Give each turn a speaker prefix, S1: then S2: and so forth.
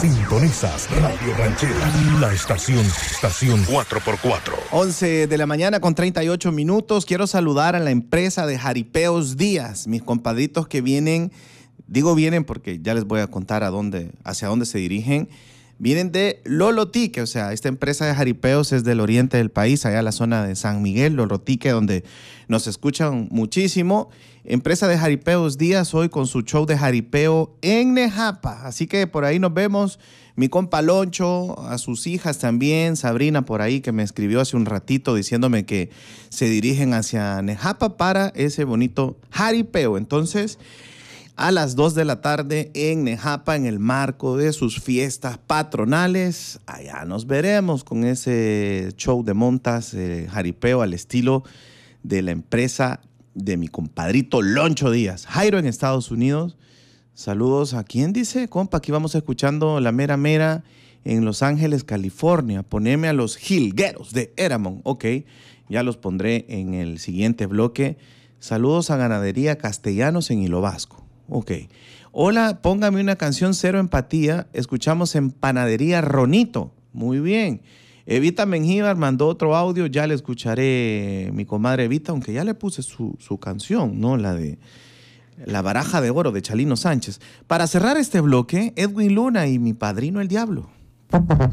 S1: Sintonizas Radio Ranchera, la estación 4x4.
S2: 11 de la mañana con 38 minutos. Quiero saludar a la empresa de Jaripeos Díaz, mis compadritos que vienen, digo vienen porque ya les voy a contar hacia dónde se dirigen. Vienen de Lolotique, o sea, esta empresa de jaripeos es del oriente del país, allá en la zona de San Miguel, Lolotique, donde nos escuchan muchísimo. Empresa de Jaripeos Díaz hoy con su show de jaripeo en Nejapa. Así que por ahí nos vemos. Mi compa Loncho, a sus hijas también, Sabrina por ahí que me escribió hace un ratito diciéndome que se dirigen hacia Nejapa para ese bonito jaripeo. Entonces, a las 2 de la tarde en Nejapa, en el marco de sus fiestas patronales. Allá nos veremos con ese show de montas, jaripeo al estilo de la empresa de mi compadrito Loncho Díaz. Jairo en Estados Unidos. Saludos a quién dice, compa, aquí vamos escuchando La Mera Mera en Los Ángeles, California. Poneme a los jilgueros de Eramon. Ok, ya los pondré en el siguiente bloque. Saludos a Ganadería Castellanos en Hilo Vasco. Ok. Hola, póngame una canción Cero Empatía. Escuchamos en Panadería Ronito. Muy bien. Evita Mengíbar mandó otro audio. Ya le escucharé mi comadre Evita, aunque ya le puse su canción, ¿no? La de La Baraja de Oro de Chalino Sánchez. Para cerrar este bloque, Edwin Luna y Mi Padrino el Diablo.